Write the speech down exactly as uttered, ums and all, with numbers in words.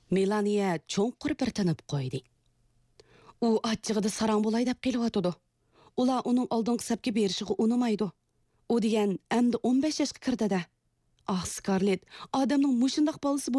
Melaniya cho'nqur bir tinib qo'ydi. U achchig'ida sarang bo'lay deb kelyotdi. Ular uning oldingi sapga berishiga unamaydi. U degan endi o'n besh yoshga kirdi-da. Ah, Scarlett, odamning mushundoq bolasi